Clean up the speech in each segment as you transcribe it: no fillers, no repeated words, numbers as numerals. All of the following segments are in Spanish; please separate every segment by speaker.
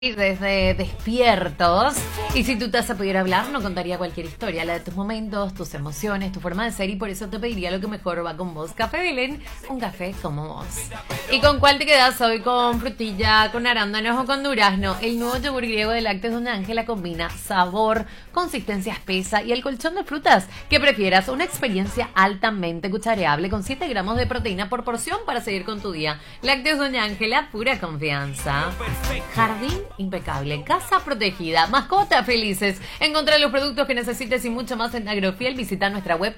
Speaker 1: Desde despiertos. Y si tú te vas a poder hablar, no contaría cualquier historia, la de tus momentos, tus emociones, tu forma de ser, y por eso te pediría lo que mejor va con vos. Café Belén, un café como vos. ¿Y con cuál te quedas hoy? ¿Con frutilla, con arándanos o con durazno? El nuevo yogur griego de lácteos Doña Ángela combina sabor, consistencia espesa y el colchón de frutas que prefieras. Una experiencia altamente cuchareable con 7 gramos de proteína por porción para seguir con tu día. Lácteos Doña Ángela, pura confianza. Jardín impecable, casa protegida, mascotas felices. Encontrá los productos que necesites y mucho más en Agrofiel. Visita nuestra web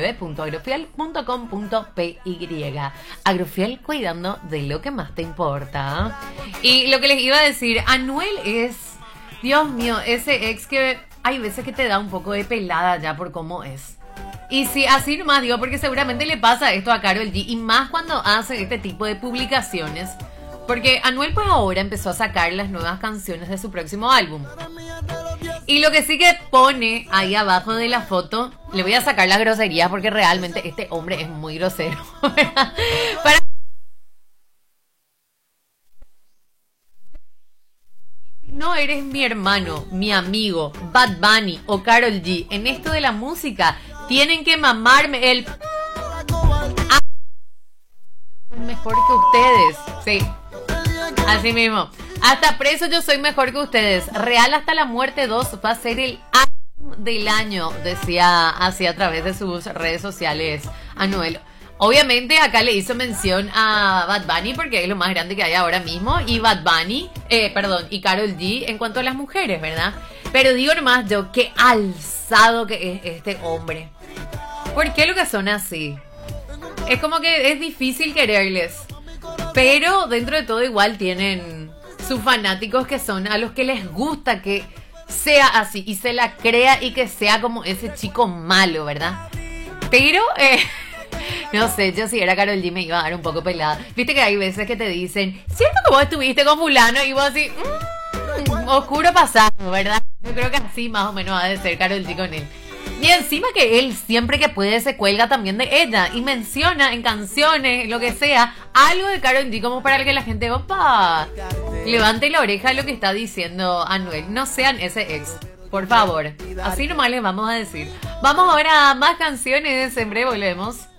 Speaker 1: www.agrofiel.com.py. Agrofiel, cuidando de lo que más te importa. Y lo que les iba a decir, Anuel es, Dios mío, ese ex que hay veces que te da un poco de pelada ya por cómo es. Y sí, así nomás digo, porque seguramente le pasa esto a Karol G, y más cuando hace este tipo de publicaciones. Porque Anuel pues ahora empezó a sacar las nuevas canciones de su próximo álbum. Y lo que sí que pone ahí abajo de la foto, le voy a sacar las groserías porque realmente este hombre es muy grosero. Para... No eres mi hermano, mi amigo, Bad Bunny o Karol G, en esto de la música, tienen que mamarme el... mejor que ustedes, sí. Así mismo. Hasta preso yo soy mejor que ustedes. Real hasta la muerte 2 va a ser el álbum del año, decía así a través de sus redes sociales Anuel. Obviamente acá le hizo mención a Bad Bunny porque es lo más grande que hay ahora mismo. Y Bad Bunny, y Karol G en cuanto a las mujeres, ¿verdad? Pero digo nomás yo, qué alzado que es este hombre. ¿Por qué lo que son así? Es como que es difícil quererles. Pero dentro de todo igual tienen sus fanáticos que son a los que les gusta que sea así y se la crea y que sea como ese chico malo, ¿verdad? Pero, no sé, yo si era Karol G me iba a dar un poco pelada. Viste que hay veces que te dicen, ¿cierto que vos estuviste con fulano? Y vos así, oscuro pasado, ¿verdad? Yo creo que así más o menos va a ser Karol G con él. Y encima que él siempre que puede se cuelga también de ella y menciona en canciones, lo que sea, algo de Karol G como para que la gente, opa, levante la oreja a lo que está diciendo Anuel. No sean ese ex, por favor. Así nomás les vamos a decir. Vamos ahora a más canciones, en breve volvemos.